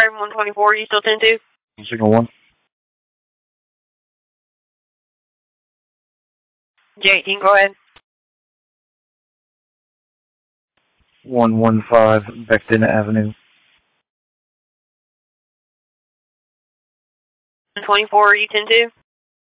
Siren 124, you still 10-2? Signal 1. J18, go ahead. 115 Beckton Avenue. 124, are you 10-2?